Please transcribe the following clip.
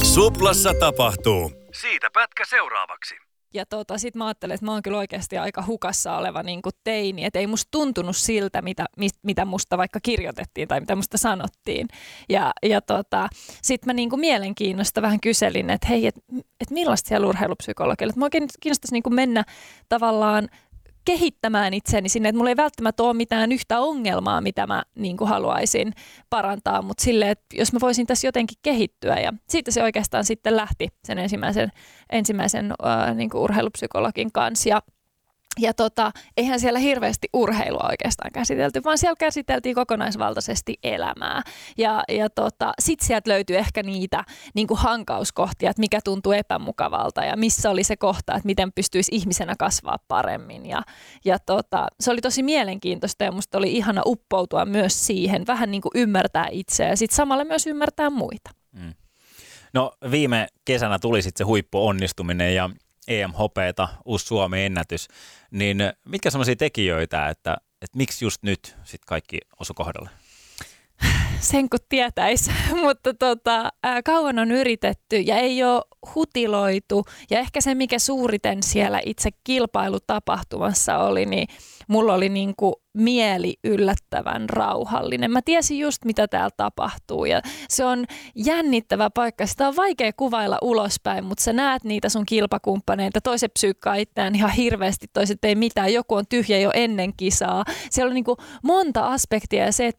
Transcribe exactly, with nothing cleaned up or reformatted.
Suplassa tapahtuu. Siitä pätkä seuraavaksi. Ja tota, sit mä ajattelin, että mä oon kyllä oikeasti aika hukassa oleva niin kuin teini, että ei musta tuntunut siltä, mitä, mitä musta vaikka kirjoitettiin tai mitä musta sanottiin. Ja, ja tota, sit mä niin kuin mielenkiinnosta vähän kyselin, että hei, että et millaista siellä urheilupsykologilla, että mä oikein kiinnostaisi niin kuin mennä tavallaan kehittämään itseni sinne, että mulla ei välttämättä ole mitään yhtä ongelmaa, mitä mä niin kuin haluaisin parantaa, mutta silleen, että jos mä voisin tässä jotenkin kehittyä. Ja siitä se oikeastaan sitten lähti sen ensimmäisen, ensimmäisen äh, niin kuin urheilupsykologin kanssa. Ja, ja tota, eihän siellä hirveästi urheilua oikeastaan käsitelty, vaan siellä käsiteltiin kokonaisvaltaisesti elämää. Ja, ja tota, sitten sieltä löytyi ehkä niitä niin kuin hankauskohtia, että mikä tuntuu epämukavalta ja missä oli se kohta, että miten pystyisi ihmisenä kasvaa paremmin. Ja, ja tota, se oli tosi mielenkiintoista ja musta oli ihana uppoutua myös siihen, vähän niin kuin ymmärtää itseä ja sitten samalla myös ymmärtää muita. Mm. No viime kesänä tuli sitten se huippuonnistuminen ja E M-hopeeta, uusi Suomen ennätys, niin mitkä sellaisia tekijöitä, että, että miksi just nyt sit kaikki osu kohdalle? Sen kun tietäisi, mutta tota, ää, kauan on yritetty ja ei ole hutiloitu ja ehkä se mikä suuriten siellä itse kilpailutapahtumassa oli, niin mulla oli niinku mieli yllättävän rauhallinen. Mä tiesin just mitä täällä tapahtuu ja se on jännittävä paikka. Sitä on vaikea kuvailla ulospäin, mutta sä näet niitä sun kilpakumppaneita. Toiset psyykkaa itseään ihan hirveästi, toiset ei mitään. Joku on tyhjä jo ennen kisaa. Siellä on niinku monta aspektia ja se, että